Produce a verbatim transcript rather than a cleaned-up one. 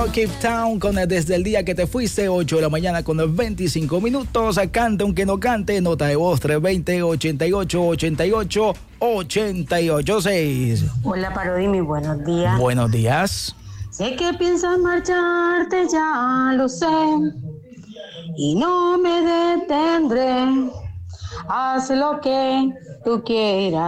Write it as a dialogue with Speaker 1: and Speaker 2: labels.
Speaker 1: Cape Town con el Desde el Día que Te Fuiste, ocho de la mañana con veinticinco minutos. Canta aunque no cante, nota de voz tres dos cero, ochenta y ocho, ochenta y ocho, ochenta y ocho seis.
Speaker 2: Hola Parodi, muy buenos días.
Speaker 1: Buenos días.
Speaker 2: Sé que piensas marcharte, ya lo sé, y no me detendré. Haz lo que tú quieras.